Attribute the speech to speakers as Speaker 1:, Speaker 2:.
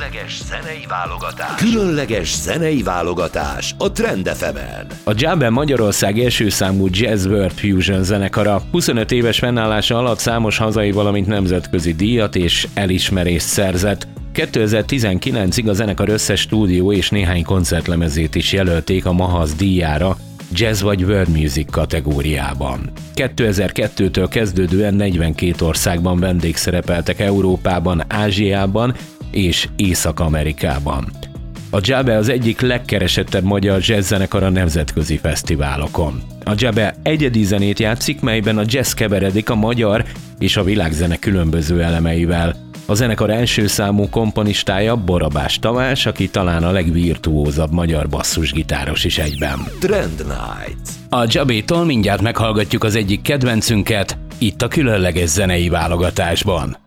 Speaker 1: Különleges zenei válogatás. Különleges zenei válogatás a Trend FM-en.
Speaker 2: A Jabba Magyarország első számú Jazz World Fusion zenekara 25 éves fennállása alatt számos hazai, valamint nemzetközi díjat és elismerést szerzett. 2019-ig a zenekar összes stúdió és néhány koncertlemezét is jelölték a Mahasz díjára, Jazz vagy World Music kategóriában. 2002-től kezdődően 42 országban vendégszerepeltek Európában, Ázsiában és Észak-Amerikában. A Jabba az egyik legkeresettebb magyar jazzzenekar a nemzetközi fesztiválokon. A Jabba egyedi zenét játszik, melyben a jazz keveredik a magyar és a világzene különböző elemeivel. A zenekar első számú komponistája Barabás Tamás, aki talán a legvirtuózabb magyar basszusgitáros is egyben.
Speaker 1: Trend Night.
Speaker 2: A Jabbétól mindjárt meghallgatjuk az egyik kedvencünket, itt a különleges zenei válogatásban.